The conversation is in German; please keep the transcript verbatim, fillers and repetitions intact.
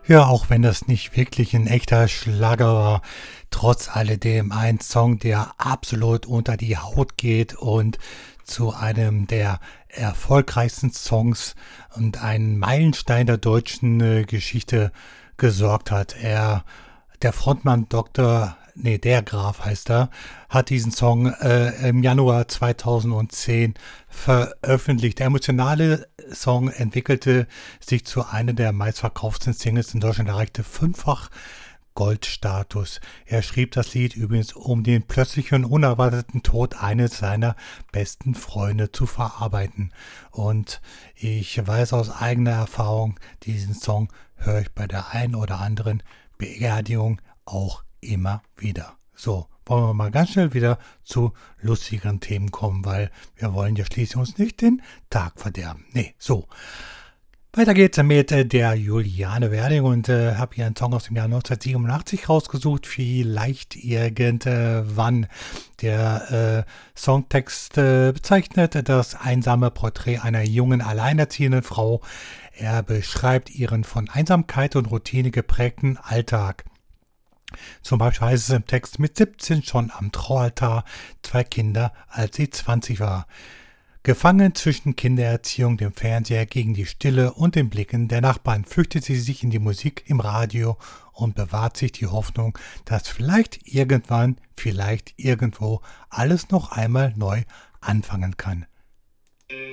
Ja, auch wenn das nicht wirklich ein echter Schlager war, trotz alledem ein Song, der absolut unter die Haut geht und zu einem der erfolgreichsten Songs und einen Meilenstein der deutschen äh, Geschichte gesorgt hat. Er, der Frontmann Doktor, nee, der Graf heißt er, hat diesen Song äh, im Januar zweitausendzehn veröffentlicht. Der emotionale Song entwickelte sich zu einer der meistverkauften Singles in Deutschland, erreichte fünffach Goldstatus. Er schrieb das Lied übrigens, um den plötzlichen, unerwarteten Tod eines seiner besten Freunde zu verarbeiten. Und ich weiß aus eigener Erfahrung, diesen Song höre ich bei der einen oder anderen Beerdigung auch immer wieder. So, wollen wir mal ganz schnell wieder zu lustigeren Themen kommen, weil wir wollen ja schließlich uns nicht den Tag verderben. Nee, so. Weiter geht's mit äh, der Juliane Werding und äh, habe hier einen Song aus dem Jahr neunzehnhundertsiebenundachtzig rausgesucht, vielleicht irgendwann. Der äh, Songtext äh, bezeichnet das einsame Porträt einer jungen, alleinerziehenden Frau. Er beschreibt ihren von Einsamkeit und Routine geprägten Alltag. Zum Beispiel heißt es im Text, mit siebzehn schon am Traualtar, zwei Kinder, als sie zwanzig war. Gefangen zwischen Kindererziehung, dem Fernseher, gegen die Stille und den Blicken der Nachbarn flüchtet sie sich in die Musik im Radio und bewahrt sich die Hoffnung, dass vielleicht irgendwann, vielleicht irgendwo alles noch einmal neu anfangen kann.